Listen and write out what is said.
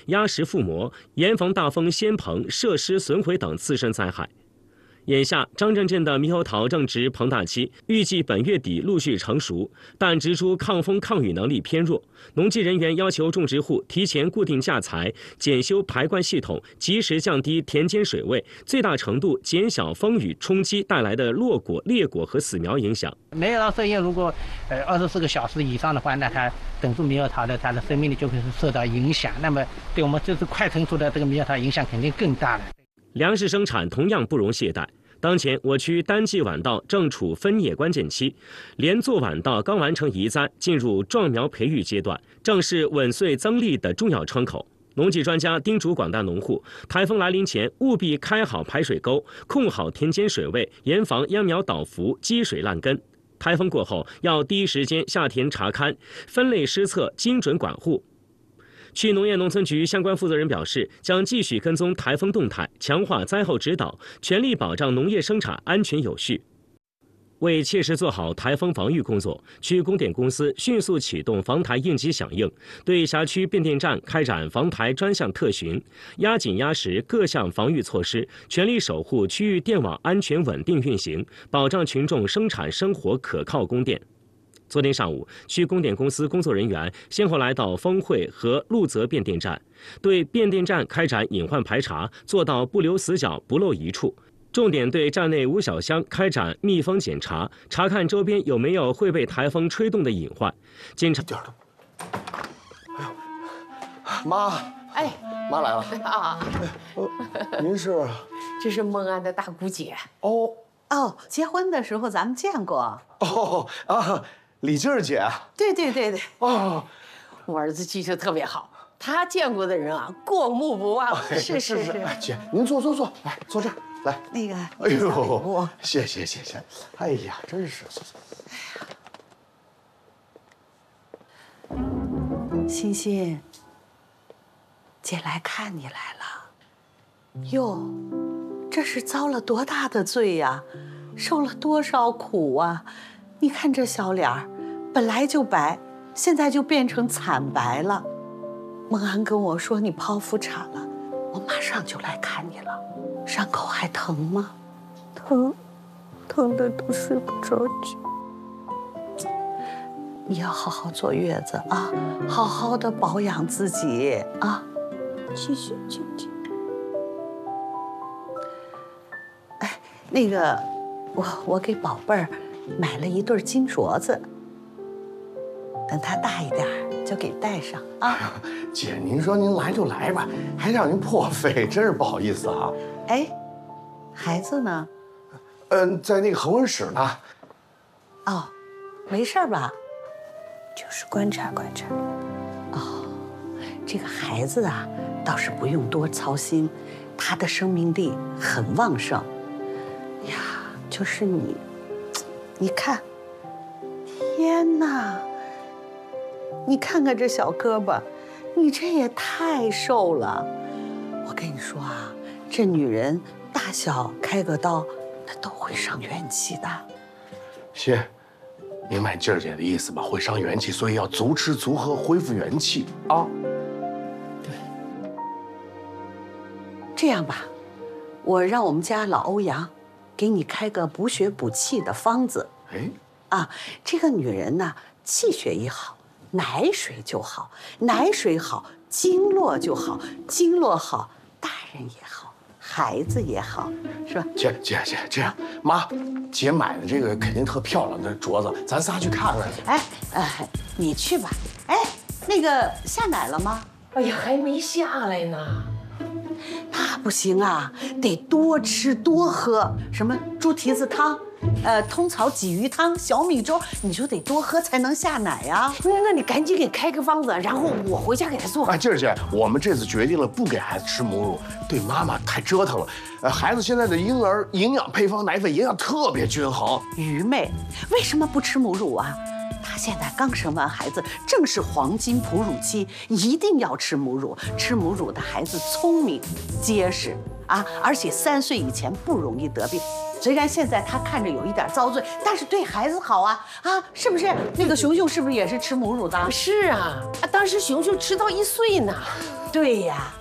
压实覆膜，严防大风、仙棚、设施损毁等自身灾害。眼下，张镇镇的猕猴桃正值膨大期，预计本月底陆续成熟，但植株抗风抗雨能力偏弱。农技人员要求种植户提前固定架材，检修排灌系统，及时降低田间水位，最大程度减小风雨冲击带来的落果、裂果和死苗影响。 猕猴桃盛叶如果24个小时以上的话，那它整株猕猴桃的它的生命力就会受到影响。那么对我们这次快成熟的这个猕猴桃影响肯定更大了。 粮食生产同样不容懈怠。当前，我区单季晚稻正处分野关键期，连作晚稻刚完成移栽，进入壮苗培育阶段，正是稳穗增粒的重要窗口。农技专家叮嘱广大农户，台风来临前务必开好排水沟，控好田间水位，严防秧苗倒伏、积水烂根。台风过后，要第一时间下田查勘，分类施测，精准管护。区农业农村局相关负责人表示，将继续跟踪台风动态，强化灾后指导，全力保障农业生产安全有序。为切实做好台风防御工作，区供电公司迅速启动防台应急响应，对辖区变电站开展防台专项特巡，压紧压实各项防御措施，全力守护区域电网安全稳定运行，保障群众生产生活可靠供电。昨天上午，区供电公司工作人员先后来到丰汇和鹿泽变电站，对变电站开展隐患排查，做到不留死角、不漏一处。重点对站内无小箱开展密封检查，查看周边有没有会被台风吹动的隐患。检查。 哎呦，妈， 哎， 妈来了啊！ 您是？ 这是孟安的大姑姐。 哦，结婚的时候咱们见过。 哦啊，李静姐。 对。 哦， 我儿子记性特别好，他见过的人啊，过目不忘。 是。 哎，姐，您坐，来，坐这儿。来， 那个， 哎呦，谢谢，哎呀，真是， 欣欣，姐来看你来了。哟，这是遭了多大的罪呀，受了多少苦啊！你看这小脸儿，本来就白，现在就变成惨白了。孟安跟我说你剖腹产了，我马上就来看你了。伤口还疼吗？ 疼的都睡不着觉。 你要好好坐月子啊，好好的保养自己啊。 谢谢姐姐。 哎，那个，我给宝贝儿买了一对金镯子，等他大一点就给戴上啊。 姐，您说您来就来吧，还让您破费，真是不好意思啊。 哎，孩子呢？ 在那个恒温室呢。 哦，没事吧？ 就是观察。 哦，这个孩子啊，倒是不用多操心，他的生命力很旺盛。呀，就是你看，天哪！你看看这小胳膊，你这也太瘦了。我跟你说啊，这女人大小开个刀，那都会伤元气的。 谢，明白静儿姐的意思吧？会伤元气，所以要足吃足喝，恢复元气啊。 对，这样吧，我让我们家老欧阳给你开个补血补气的方子。 哎， 啊，这个女人呢，气血一好，奶水就好，奶水好，经络就好，经络好，大人也好，孩子也好，是吧？ 姐，这样，妈，姐买的这个肯定特漂亮的镯子，咱仨去看看。 哎，你去吧。哎，那个下奶了吗？ 哎呀，还没下来呢。 那不行啊，得多吃多喝，什么猪蹄子汤，通草鲫鱼汤、小米粥，你就得多喝才能下奶呀。 那你赶紧给开个方子，然后我回家给他做。 哎，静儿姐，我们这次决定了不给孩子吃母乳，对妈妈太折腾了。孩子现在的婴儿营养配方奶粉营养特别均衡。 愚昧，为什么不吃母乳啊？他现在刚生完孩子，正是黄金哺乳期，一定要吃母乳。吃母乳的孩子聪明、结实啊，而且3岁以前不容易得病。 虽然现在他看着有一点遭罪，但是对孩子好啊是不是？那个熊熊是不是也是吃母乳的？ 是啊，当时熊熊吃到1岁呢。 对呀，